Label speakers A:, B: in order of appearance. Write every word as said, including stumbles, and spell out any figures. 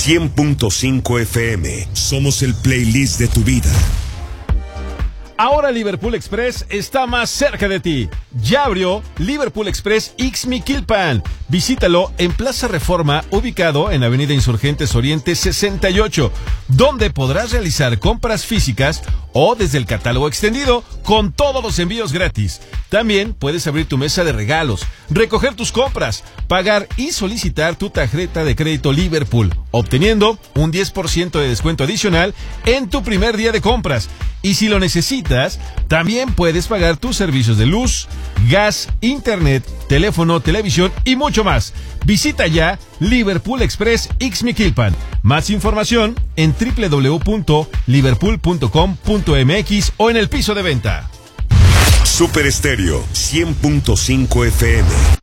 A: cien punto cinco F M. Somos el playlist de tu vida.
B: Ahora Liverpool Express está más cerca de ti. Ya abrió Liverpool Express Ixmiquilpan. Visítalo en Plaza Reforma, ubicado en Avenida Insurgentes Oriente sesenta y ocho, donde podrás realizar compras físicas o desde el catálogo extendido con todos los envíos gratis. También puedes abrir tu mesa de regalos, recoger tus compras, pagar y solicitar tu tarjeta de crédito Liverpool, obteniendo un diez por ciento de descuento adicional en tu primer día de compras. Y si lo necesitas, también puedes pagar tus servicios de luz, gas, internet, teléfono, televisión y mucho más. Visita ya Liverpool Express Ixmiquilpan. Más información en doble u doble u doble u punto liverpool punto com punto m x o en el piso de venta.
A: Super Estéreo cien punto cinco F M.